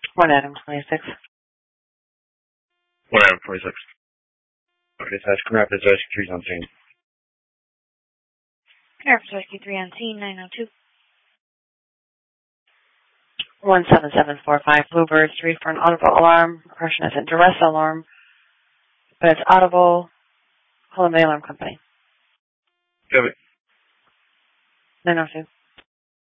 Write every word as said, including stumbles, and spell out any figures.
One item twenty-six. One item twenty-six. Okay, Task Rapids Rescue three's on scene. Rapids Rescue three on scene, nine oh two. one seven seven four five Bluebird Street for an audible alarm. Person is a duress alarm, but it's audible. Call the alarm company. Got it. nine oh two.